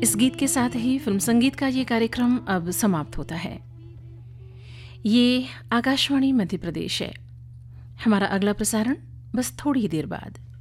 इस गीत के साथ ही फिल्म संगीत का ये कार्यक्रम अब समाप्त होता है। ये आकाशवाणी मध्य प्रदेश है। हमारा अगला प्रसारण बस थोड़ी ही देर बाद।